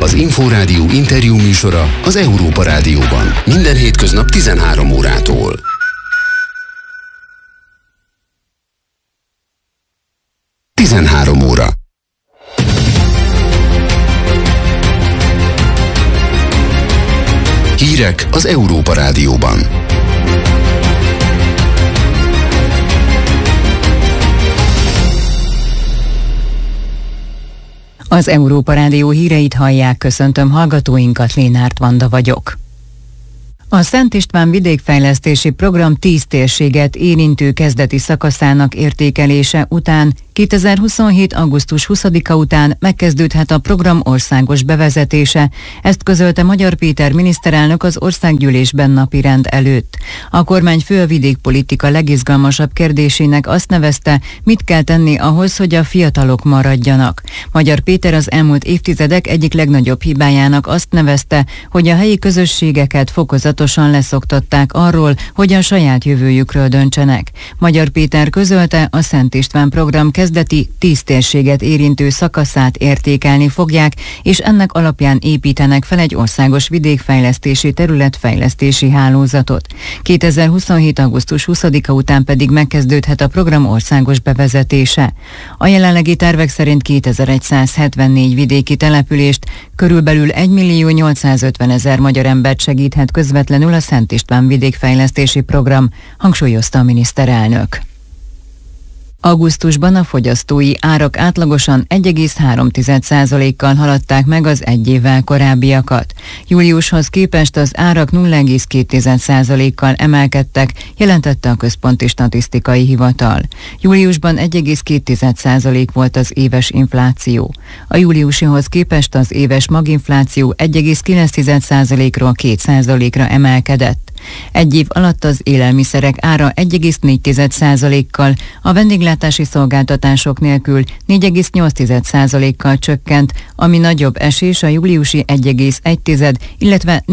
Az Inforádió interjú műsora az Európa Rádióban. Minden hétköznap 13 órától. Óra. Hírek az Európa Rádióban. Az Európa Rádió híreit hallják, köszöntöm hallgatóinkat, Lénárt Vanda vagyok. A Szent István vidékfejlesztési program 10 térséget érintő kezdeti szakaszának értékelése után 2027. augusztus 20-a után megkezdődhet a program országos bevezetése. Ezt közölte Magyar Péter miniszterelnök az országgyűlésben napirend előtt. A kormányfő a vidékpolitika legizgalmasabb kérdésének azt nevezte, mit kell tenni ahhoz, hogy a fiatalok maradjanak. Magyar Péter az elmúlt évtizedek egyik legnagyobb hibájának azt nevezte, hogy a helyi közösségeket fokozatosan leszoktatták arról, hogy a saját jövőjükről döntsenek. Magyar Péter közölte, a Szent István program kezdeti 10 térséget érintő szakaszát értékelni fogják, és ennek alapján építenek fel egy országos vidékfejlesztési területfejlesztési hálózatot. 2027. augusztus 20-a után pedig megkezdődhet a program országos bevezetése. A jelenlegi tervek szerint 2174 vidéki települést, körülbelül 1.850.000 magyar embert segíthet közvetlenül a Szent István vidékfejlesztési program, hangsúlyozta a miniszterelnök. Augusztusban a fogyasztói árak átlagosan 1,3%-kal haladták meg az egy évvel korábbiakat. Júliushoz képest az árak 0,2%-kal emelkedtek, jelentette a Központi Statisztikai Hivatal. Júliusban 1,2% volt az éves infláció. A júliusihoz képest az éves maginfláció 1,9%-ról 2%-ra emelkedett. Egy év alatt az élelmiszerek ára 1,4%-kal, a vendéglátási szolgáltatások nélkül 4,8%-kal csökkent, ami nagyobb esés a júliusi 1,1, illetve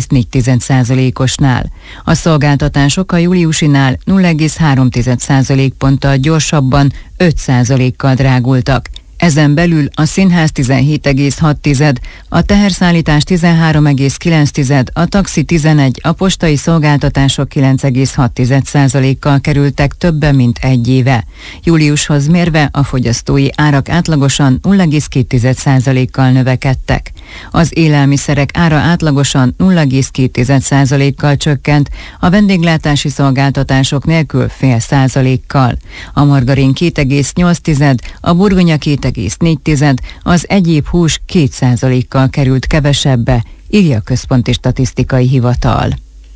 4,4%-osnál. A szolgáltatások a júliusinál 0,3%-ponttal gyorsabban 5%-kal drágultak. Ezen belül a színház 17,6, a teherszállítás 13,9, a taxi 11, a postai szolgáltatások 9,6%-kal kerültek többe, mint egy éve. Júliushoz mérve a fogyasztói árak átlagosan 0,2%-kal növekedtek. Az élelmiszerek ára átlagosan 0,2%-kal csökkent, a vendéglátási szolgáltatások nélkül 0,5%-kal. A margarin 2,8, a burgonya 2,4, az egyéb hús 2%-kal került kevesebbe, írja a Központi Statisztikai Hivatal.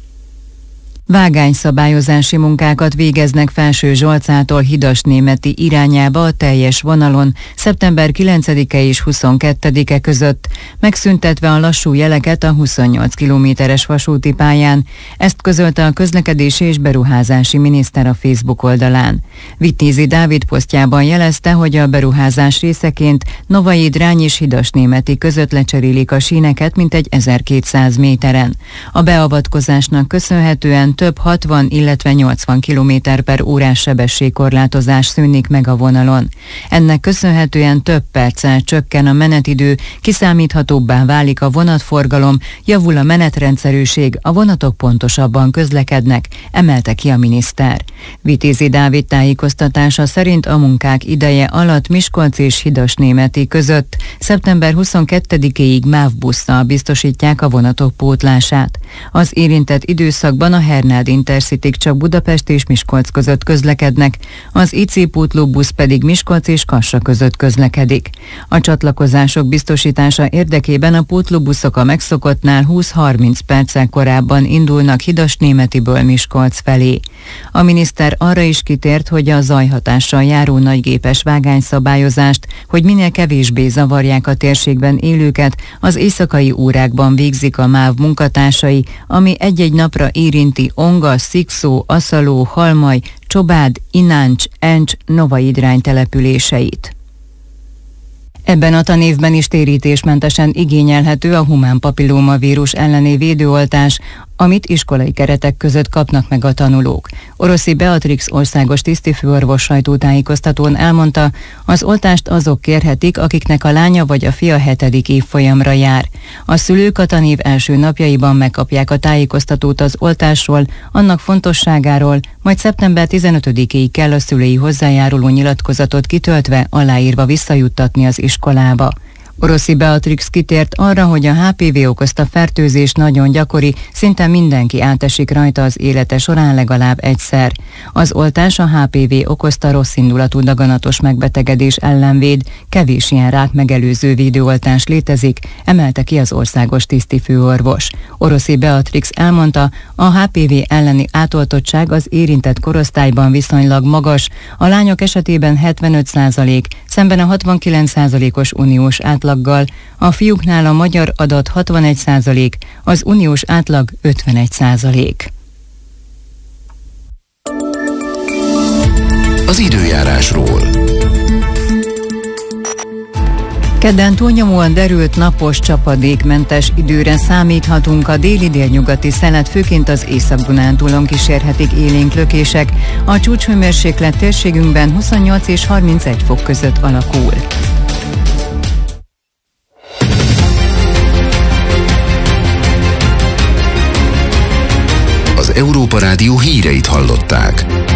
Vágányszabályozási munkákat végeznek Felső Zsolcától Hidasnémeti irányába a teljes vonalon szeptember 9-e és 22-e között, megszüntetve a lassú jeleket a 28 kilométeres vasúti pályán. Ezt közölte a közlekedési és beruházási miniszter a Facebook oldalán. Vitézi Dávid posztjában jelezte, hogy a beruházás részeként Novai-Drány és Hidasnémeti között lecserélik a síneket mintegy 1200 méteren. A beavatkozásnak köszönhetően több 60, illetve 80 km/órás sebességkorlátozás szűnik meg a vonalon. Ennek köszönhetően több perccel csökken a menetidő, kiszámíthatóbbá válik a vonatforgalom, javul a menetrendszerűség, a vonatok pontosabban közlekednek, emelte ki a miniszter. Vitézi Dávid tájékoztatása szerint a munkák ideje alatt Miskolc és Hidasnémeti között szeptember 22-ig MÁV busszal biztosítják a vonatok pótlását. Az érintett időszakban a Hernád Intercityk csak Budapest és Miskolc között közlekednek, az IC pótlóbusz pedig Miskolc és Kassa között közlekedik. A csatlakozások biztosítása érdekében a pótlóbuszok a megszokottnál 20-30 perccel korábban indulnak Hidasnémetiből Miskolc felé. A miniszter arra is kitért, hogy a zajhatással járó nagygépes vágányszabályozást, hogy minél kevésbé zavarják a térségben élőket, az éjszakai órákban végzik a MÁV munkatársai, ami egy-egy napra érinti Onga, Szikszó, Aszaló, Halmaj, Csobád, Ináncs, Encs, Novai-Drány településeit. Ebben a tanévben is térítésmentesen igényelhető a humán papillómavírus elleni védőoltás, amit iskolai keretek között kapnak meg a tanulók. Oroszi Beatrix országos tisztifőorvos sajtótájékoztatón elmondta, az oltást azok kérhetik, akiknek a lánya vagy a fia 7. évfolyamra jár. A szülők a tanév első napjaiban megkapják a tájékoztatót az oltásról, annak fontosságáról, majd szeptember 15-éig kell a szülői hozzájáruló nyilatkozatot kitöltve, aláírva visszajuttatni az iskolába. Oroszi Beatrix kitért arra, hogy a HPV okozta fertőzés nagyon gyakori, szinte mindenki átesik rajta az élete során legalább egyszer. Az oltás a HPV okozta rosszindulatú daganatos megbetegedés ellen véd, kevés ilyen rák megelőző védőoltás létezik, emelte ki az országos tisztifőorvos. Oroszi Beatrix elmondta, a HPV elleni átoltottság az érintett korosztályban viszonylag magas, a lányok esetében 75%, szemben a 69%-os uniós átlaggal, a fiúknál a magyar adat 61%, az uniós átlag 51%. Az időjárásról. Kedden túlnyomóan derült, napos, csapadékmentes időre számíthatunk, a déli-délnyugati szelet főként az Észak-Dunántúlon kísérhetik élénk lökések, a csúcshőmérséklet térségünkben 28 és 31 fok között alakul. Az Európa Rádió híreit hallották.